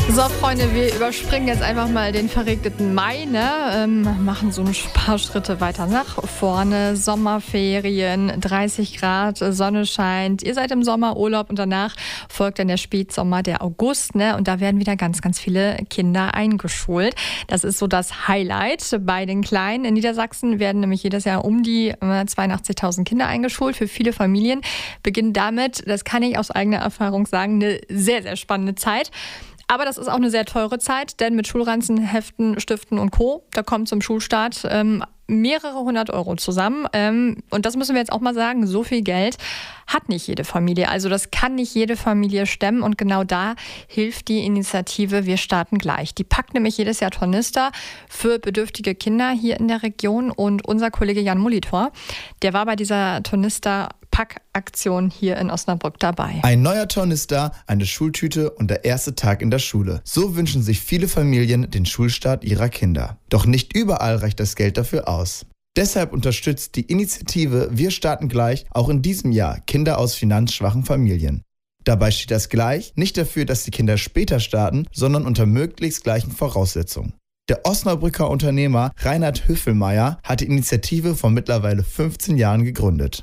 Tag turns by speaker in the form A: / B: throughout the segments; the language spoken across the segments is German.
A: So, Freunde, wir überspringen jetzt einfach mal den verregneten Mai, ne? Machen so ein paar Schritte weiter nach vorne. Sommerferien, 30 Grad, Sonne scheint. Ihr seid im Sommerurlaub und danach folgt dann der Spätsommer, der August, ne? Und da werden wieder ganz, ganz viele Kinder eingeschult. Das ist so das Highlight bei den Kleinen. In Niedersachsen werden nämlich jedes Jahr um die 82.000 Kinder eingeschult. Für viele Familien beginnt damit, das kann ich aus eigener Erfahrung sagen, eine sehr, sehr spannende Zeit. Aber das ist auch eine sehr teure Zeit, denn mit Schulranzen, Heften, Stiften und Co., da kommt zum Schulstart mehrere 100 Euro zusammen. Und das müssen wir jetzt auch mal sagen, so viel Geld hat nicht jede Familie. Also das kann nicht jede Familie stemmen. Und genau da hilft die Initiative Wir starten gleich. Die packt nämlich jedes Jahr Tornister für bedürftige Kinder hier in der Region. Und unser Kollege Jan Molitor, der war bei dieser Tornister-Packaktion hier in Osnabrück dabei.
B: Ein neuer Tornister, eine Schultüte und der erste Tag in der Schule. So wünschen sich viele Familien den Schulstart ihrer Kinder. Doch nicht überall reicht das Geld dafür aus. Deshalb unterstützt die Initiative Wir starten gleich auch in diesem Jahr Kinder aus finanzschwachen Familien. Dabei steht das gleich nicht dafür, dass die Kinder später starten, sondern unter möglichst gleichen Voraussetzungen. Der Osnabrücker Unternehmer Reinhard Höfelmeier hat die Initiative vor mittlerweile 15 Jahren gegründet.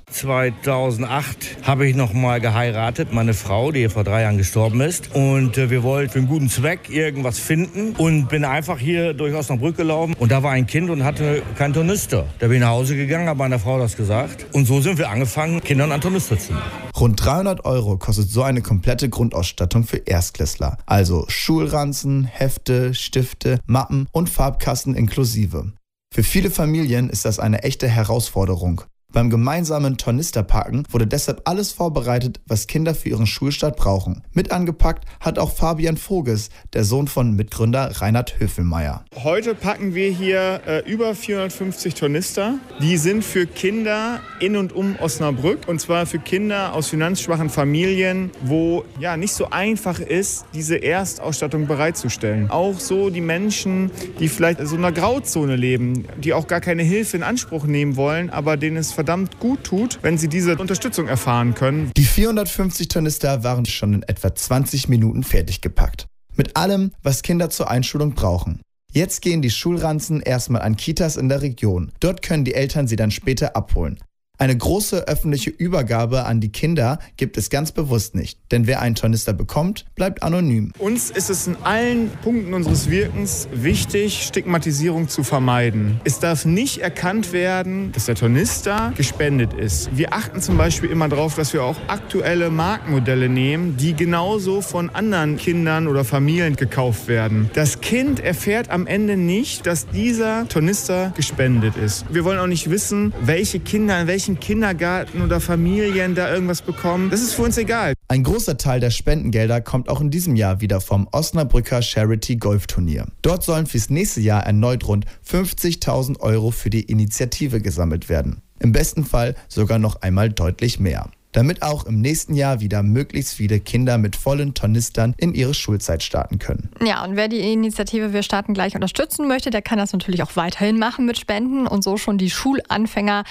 C: 2008 habe ich noch mal geheiratet, meine Frau, die vor 3 Jahren gestorben ist. Und wir wollten für einen guten Zweck irgendwas finden und bin einfach hier durch Osnabrück gelaufen. Und da war ein Kind und hatte keinen Tornister. Da bin ich nach Hause gegangen, habe meiner Frau das gesagt. Und so sind wir angefangen, Kindern einen Tornister zu machen.
B: Rund 300 Euro kostet so eine komplette Grundausstattung für Erstklässler. Also Schulranzen, Hefte, Stifte, Mappen und Farbkasten inklusive. Für viele Familien ist das eine echte Herausforderung. Beim gemeinsamen Tornisterpacken wurde deshalb alles vorbereitet, was Kinder für ihren Schulstart brauchen. Mit angepackt hat auch Fabian Voges, der Sohn von Mitgründer Reinhard Höfelmeier.
D: Heute packen wir hier über 450 Tornister. Die sind für Kinder in und um Osnabrück. Und zwar für Kinder aus finanzschwachen Familien, wo ja nicht so einfach ist, diese Erstausstattung bereitzustellen. Auch so die Menschen, die vielleicht in so einer Grauzone leben, die auch gar keine Hilfe in Anspruch nehmen wollen, aber denen es verdammt gut tut, wenn sie diese Unterstützung erfahren können.
B: Die 450 Tornister waren schon in etwa 20 Minuten fertig gepackt. Mit allem, was Kinder zur Einschulung brauchen. Jetzt gehen die Schulranzen erstmal an Kitas in der Region. Dort können die Eltern sie dann später abholen. Eine große öffentliche Übergabe an die Kinder gibt es ganz bewusst nicht. Denn wer einen Tornister bekommt, bleibt anonym.
D: Uns ist es in allen Punkten unseres Wirkens wichtig, Stigmatisierung zu vermeiden. Es darf nicht erkannt werden, dass der Tornister gespendet ist. Wir achten zum Beispiel immer darauf, dass wir auch aktuelle Markenmodelle nehmen, die genauso von anderen Kindern oder Familien gekauft werden. Das Kind erfährt am Ende nicht, dass dieser Tornister gespendet ist. Wir wollen auch nicht wissen, welche Kinder in welchen Kindergarten oder Familien da irgendwas bekommen. Das ist für uns egal.
B: Ein großer Teil der Spendengelder kommt auch in diesem Jahr wieder vom Osnabrücker Charity Golfturnier. Dort sollen fürs nächste Jahr erneut rund 50.000 Euro für die Initiative gesammelt werden. Im besten Fall sogar noch einmal deutlich mehr. Damit auch im nächsten Jahr wieder möglichst viele Kinder mit vollen Tornistern in ihre Schulzeit starten können.
A: Ja, und wer die Initiative Wir starten gleich unterstützen möchte, der kann das natürlich auch weiterhin machen mit Spenden und so schon die Schulanfänger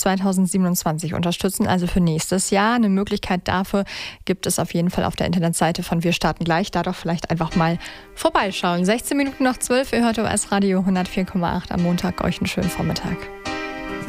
A: 2027 unterstützen, also für nächstes Jahr. Eine Möglichkeit dafür gibt es auf jeden Fall auf der Internetseite von Wir starten gleich. Da doch vielleicht einfach mal vorbeischauen. 16 Minuten nach 12, ihr hört OS Radio 104,8 am Montag. Euch einen schönen Vormittag.